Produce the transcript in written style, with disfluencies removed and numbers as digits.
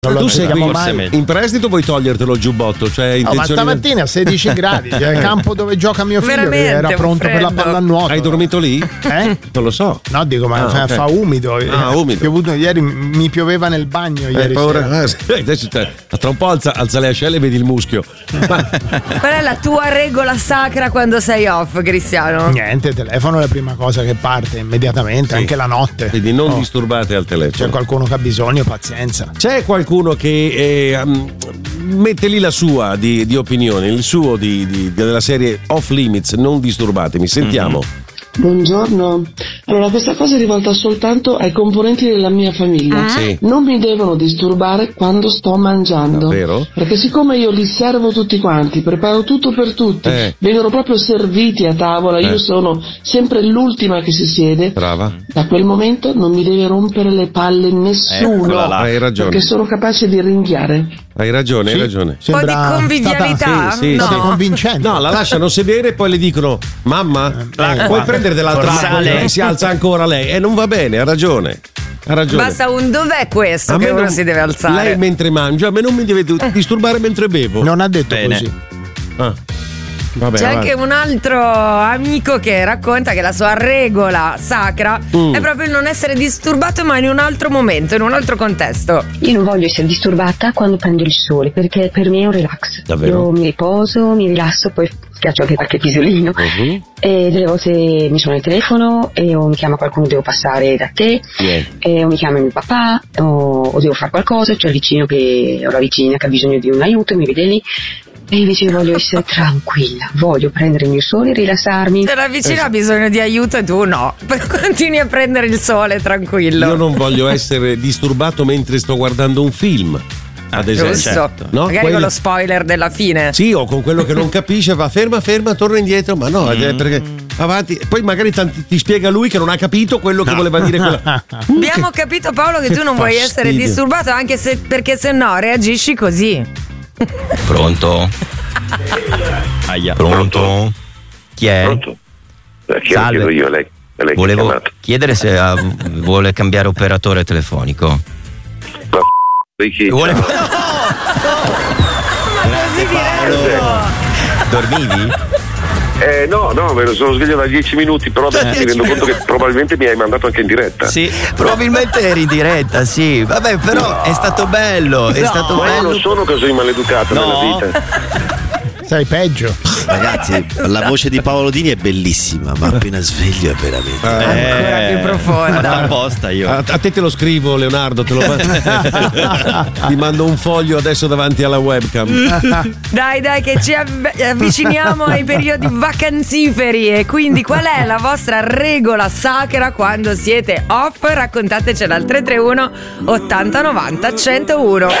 Tu sei in prestito o vuoi togliertelo il giubbotto? Cioè, ma stamattina a 16 gradi, cioè il campo dove gioca mio figlio che era pronto per la palla a nuoto. Hai dormito lì? Non lo so. No, dico, ma fa umido. Umido. Ieri mi pioveva nel bagno. Ieri adesso tra un po' alza le ascelle e vedi il muschio. Qual è la tua regola sacra quando sei off, Cristiano? Niente, telefono è la prima cosa che parte immediatamente, anche la notte. Quindi non disturbate al telefono. C'è qualcuno che ha bisogno, pazienza. C'è qualcuno che mette lì la sua di opinione, il suo della serie Off Limits, non disturbatemi. Sentiamo. Buongiorno. Allora, questa cosa è rivolta soltanto ai componenti della mia famiglia. Sì. Non mi devono disturbare quando sto mangiando. Davvero? Perché siccome io li servo tutti quanti, preparo tutto per tutti, vengono proprio serviti a tavola, io sono sempre l'ultima che si siede. Brava. Da quel momento non mi deve rompere le palle nessuno. Hai ragione. Perché sono capace di ringhiare. Hai ragione. Un po' di convivialità? No, convincente. No, la lasciano sedere e poi le dicono: mamma, puoi prendere dell'altra acqua? Si alza ancora lei. E non va bene, ha ragione. Basta dov'è questo che uno si deve alzare? Lei mentre mangia, a me non mi deve disturbare mentre bevo. Non ha detto così. Vabbè, c'è anche un altro amico che racconta che la sua regola sacra è proprio il non essere disturbato, ma in un altro momento, in un altro contesto. Io non voglio essere disturbata quando prendo il sole, perché per me è un relax. Davvero? Io mi riposo, mi rilasso, poi schiaccio anche qualche pisolino e delle volte mi suona il telefono e o mi chiama qualcuno, devo passare da te, o mi chiama mio papà o devo fare qualcosa, c'è il vicino o la vicina che ha bisogno di un aiuto, mi vede lì. E invece voglio essere tranquilla, voglio prendere il mio sole e rilassarmi. Se la vicina ha bisogno di aiuto e tu no, continui a prendere il sole tranquillo. Io non voglio essere disturbato mentre sto guardando un film, ad esempio. Certo. No? Magari con lo spoiler della fine. Sì, o con quello che non capisce, va ferma, torna indietro, ma no, perché avanti. Poi magari ti spiega lui che non ha capito quello che voleva dire quella. Abbiamo capito, Paolo, che tu non vuoi essere disturbato, anche se perché se no reagisci così. Pronto? Pronto? Chi è? Pronto? Salve. Io, lei volevo chiedere se vuole cambiare operatore telefonico. Vuole... Ma così diretto. Dormivi? No, me lo sono sveglio da 10 minuti, però adesso mi rendo conto che probabilmente mi hai mandato anche in diretta. Sì, probabilmente eri in diretta, sì. Vabbè, però è stato bello, è stato bello. Io non sono così maleducato nella vita. Sei peggio. Ragazzi, la voce di Paolo Dini è bellissima, ma appena sveglio è veramente ancora più profonda. Apposta io. A te lo scrivo, Leonardo, te lo ti mando un foglio adesso davanti alla webcam. Dai, che ci avviciniamo ai periodi vacanziferi. E quindi qual è la vostra regola sacra quando siete off? Raccontatecela al 331 80 90 101.